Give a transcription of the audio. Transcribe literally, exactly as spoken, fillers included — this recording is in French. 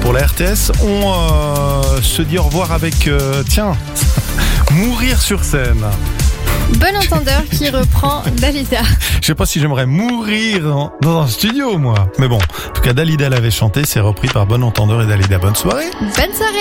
pour la R T S. On euh, se dit au revoir avec, euh, tiens, Mourir sur scène. Bon entendeur qui reprend Dalida. Je sais pas si j'aimerais mourir dans, dans un studio, moi. Mais bon, en tout cas, Dalida l'avait chanté, c'est repris par Bon Entendeur et Dalida. Bonne soirée. Bonne soirée.